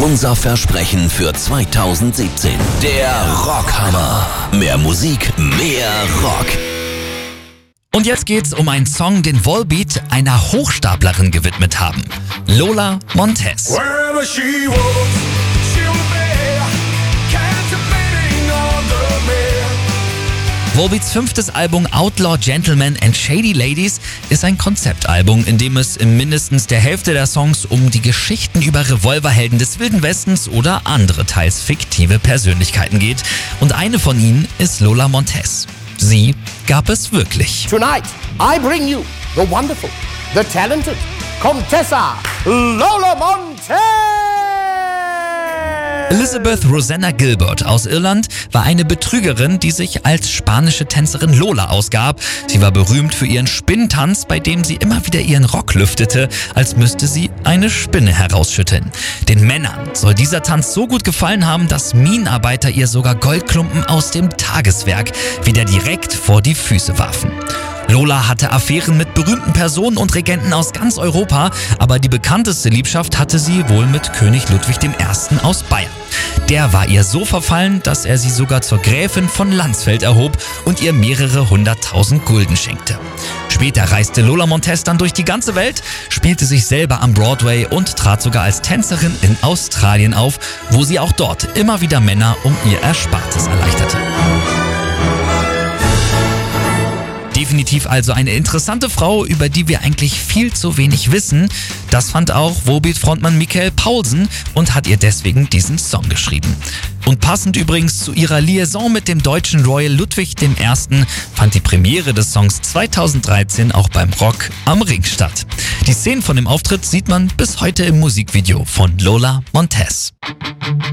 Unser Versprechen für 2017. Der Rockhammer. Mehr Musik, mehr Rock. Und jetzt geht's um einen Song, den Volbeat einer Hochstaplerin gewidmet haben. Lola Montez. Wherever she walks, she'll be captivating all the men. Volbeats 5. Album Outlaw Gentlemen and Shady Ladies ist ein Konzeptalbum, in dem es in mindestens der Hälfte der Songs um die Geschichten über Revolverhelden des Wilden Westens oder andere teils fiktive Persönlichkeiten geht. Und eine von ihnen ist Lola Montez. Sie gab es wirklich. Tonight, I bring you the wonderful, the talented Contessa Lola Montez! Elizabeth Rosanna Gilbert aus Irland war eine Betrügerin, die sich als spanische Tänzerin Lola ausgab. Sie war berühmt für ihren Spinnentanz, bei dem sie immer wieder ihren Rock lüftete, als müsste sie eine Spinne herausschütteln. Den Männern soll dieser Tanz so gut gefallen haben, dass Minenarbeiter ihr sogar Goldklumpen aus dem Tageswerk wieder direkt vor die Füße warfen. Lola hatte Affären mit berühmten Personen und Regenten aus ganz Europa, aber die bekannteste Liebschaft hatte sie wohl mit König Ludwig I. aus Bayern. Der war ihr so verfallen, dass er sie sogar zur Gräfin von Landsfeld erhob und ihr mehrere 100.000 Gulden schenkte. Später reiste Lola Montez dann durch die ganze Welt, spielte sich selber am Broadway und trat sogar als Tänzerin in Australien auf, wo sie auch dort immer wieder Männer um ihr Erspartes erleichterte. Definitiv also eine interessante Frau, über die wir eigentlich viel zu wenig wissen. Das fand auch Volbeat-Frontmann Mikael Paulsen und hat ihr deswegen diesen Song geschrieben. Und passend übrigens zu ihrer Liaison mit dem deutschen Royal Ludwig I. fand die Premiere des Songs 2013 auch beim Rock am Ring statt. Die Szenen von dem Auftritt sieht man bis heute im Musikvideo von Lola Montez.